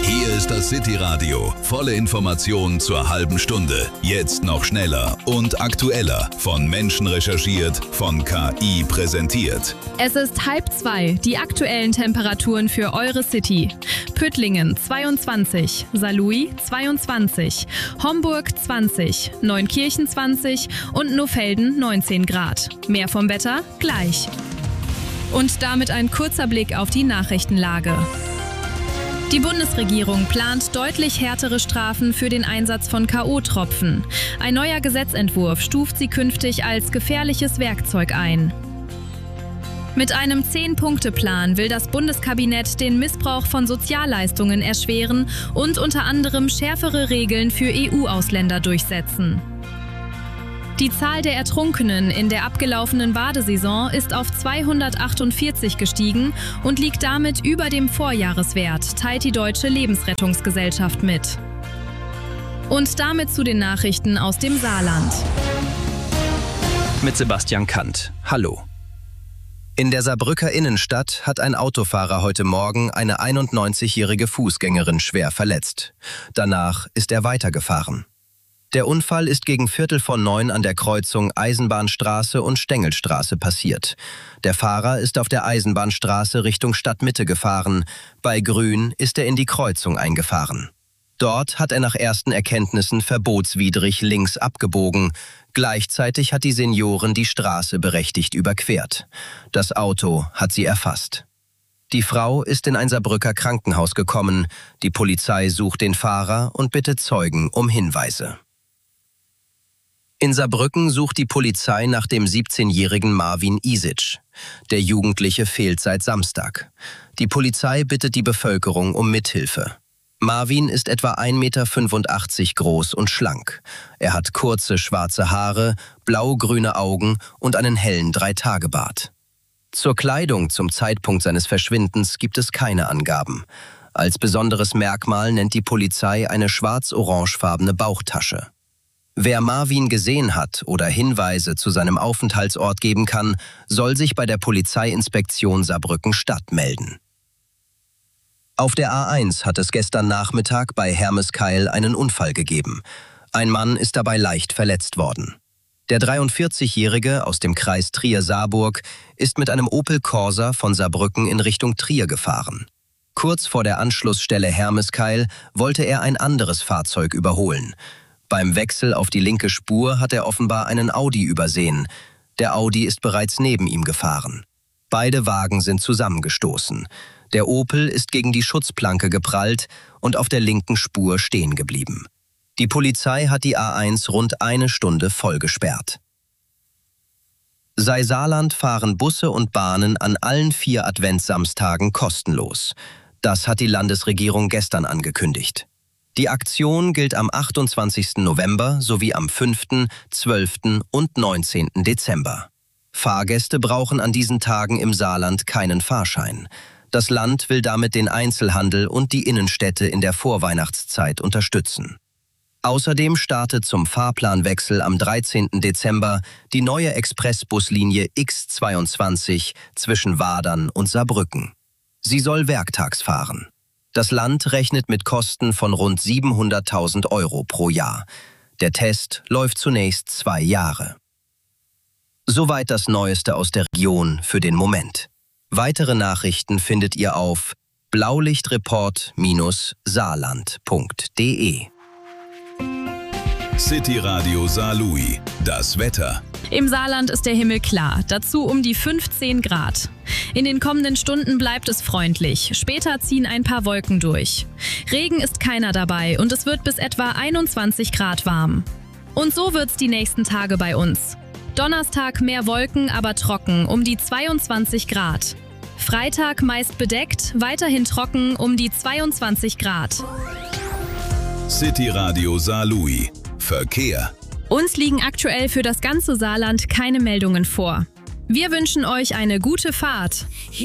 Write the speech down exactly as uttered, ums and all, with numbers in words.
Hier ist das City-Radio. Volle Informationen zur halben Stunde. Jetzt noch schneller und aktueller. Von Menschen recherchiert, von K I präsentiert. Es ist halb zwei. Die aktuellen Temperaturen für eure City. Püttlingen zweiundzwanzig, Saarlouis zweiundzwanzig, Homburg zwanzig, Neunkirchen zwanzig und Nohfelden neunzehn Grad. Mehr vom Wetter gleich. Und damit ein kurzer Blick auf die Nachrichtenlage. Die Bundesregierung plant deutlich härtere Strafen für den Einsatz von K O-Tropfen. Ein neuer Gesetzentwurf stuft sie künftig als gefährliches Werkzeug ein. Mit einem Zehn-Punkte-Plan will das Bundeskabinett den Missbrauch von Sozialleistungen erschweren und unter anderem schärfere Regeln für E U-Ausländer durchsetzen. Die Zahl der Ertrunkenen in der abgelaufenen Badesaison ist auf zweihundertachtundvierzig gestiegen und liegt damit über dem Vorjahreswert, teilt die Deutsche Lebensrettungsgesellschaft mit. Und damit zu den Nachrichten aus dem Saarland. Mit Sebastian Kant. Hallo. In der Saarbrücker Innenstadt hat ein Autofahrer heute Morgen eine einundneunzigjährige Fußgängerin schwer verletzt. Danach ist er weitergefahren. Der Unfall ist gegen Viertel vor neun an der Kreuzung Eisenbahnstraße und Stengelstraße passiert. Der Fahrer ist auf der Eisenbahnstraße Richtung Stadtmitte gefahren. Bei Grün ist er in die Kreuzung eingefahren. Dort hat er nach ersten Erkenntnissen verbotswidrig links abgebogen. Gleichzeitig hat die Seniorin die Straße berechtigt überquert. Das Auto hat sie erfasst. Die Frau ist in ein Saarbrücker Krankenhaus gekommen. Die Polizei sucht den Fahrer und bittet Zeugen um Hinweise. In Saarbrücken sucht die Polizei nach dem siebzehnjährigen Marvin Isic. Der Jugendliche fehlt seit Samstag. Die Polizei bittet die Bevölkerung um Mithilfe. Marvin ist etwa ein Meter fünfundachtzig groß und schlank. Er hat kurze schwarze Haare, blau-grüne Augen und einen hellen Dreitagebart. Zur Kleidung zum Zeitpunkt seines Verschwindens gibt es keine Angaben. Als besonderes Merkmal nennt die Polizei eine schwarz-orangefarbene Bauchtasche. Wer Marvin gesehen hat oder Hinweise zu seinem Aufenthaltsort geben kann, soll sich bei der Polizeiinspektion Saarbrücken-Stadt melden. Auf der A eins hat es gestern Nachmittag bei Hermeskeil einen Unfall gegeben. Ein Mann ist dabei leicht verletzt worden. Der dreiundvierzigjährige aus dem Kreis Trier-Saarburg ist mit einem Opel Corsa von Saarbrücken in Richtung Trier gefahren. Kurz vor der Anschlussstelle Hermeskeil wollte er ein anderes Fahrzeug überholen. Beim Wechsel auf die linke Spur hat er offenbar einen Audi übersehen. Der Audi ist bereits neben ihm gefahren. Beide Wagen sind zusammengestoßen. Der Opel ist gegen die Schutzplanke geprallt und auf der linken Spur stehen geblieben. Die Polizei hat die A eins rund eine Stunde voll gesperrt. Sei Saarland fahren Busse und Bahnen an allen vier Adventssamstagen kostenlos. Das hat die Landesregierung gestern angekündigt. Die Aktion gilt am achtundzwanzigsten November sowie am fünften, zwölften und neunzehnten Dezember. Fahrgäste brauchen an diesen Tagen im Saarland keinen Fahrschein. Das Land will damit den Einzelhandel und die Innenstädte in der Vorweihnachtszeit unterstützen. Außerdem startet zum Fahrplanwechsel am dreizehnten Dezember die neue Expressbuslinie X zweiundzwanzig zwischen Wadern und Saarbrücken. Sie soll werktags fahren. Das Land rechnet mit Kosten von rund siebenhunderttausend Euro pro Jahr. Der Test läuft zunächst zwei Jahre. Soweit das Neueste aus der Region für den Moment. Weitere Nachrichten findet ihr auf blaulichtreport Bindestrich saarland punkt de. City-Radio Saarlouis. Das Wetter. Im Saarland ist der Himmel klar, dazu um die fünfzehn Grad. In den kommenden Stunden bleibt es freundlich, später ziehen ein paar Wolken durch. Regen ist keiner dabei und es wird bis etwa einundzwanzig Grad warm. Und so wird's die nächsten Tage bei uns. Donnerstag mehr Wolken, aber trocken, um die zweiundzwanzig Grad. Freitag meist bedeckt, weiterhin trocken, um die zweiundzwanzig Grad. City-Radio Saarlouis. Verkehr. Uns liegen aktuell für das ganze Saarland keine Meldungen vor. Wir wünschen euch eine gute Fahrt.